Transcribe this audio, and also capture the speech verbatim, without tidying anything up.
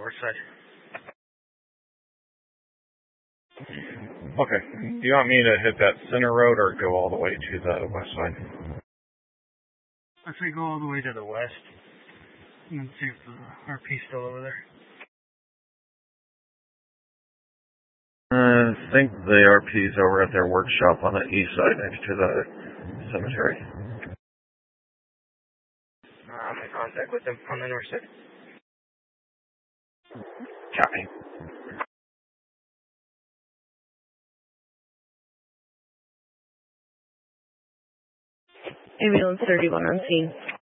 north side. Okay. Do you want me to hit that center road or go all the way to the west side? Let's say go all the way to the west and then see if the R P's still over there. I think the R P's over at their workshop on the east side next to the cemetery. Uh, I'm in contact with them on the north side. Copy. Ambulance thirty-one on scene.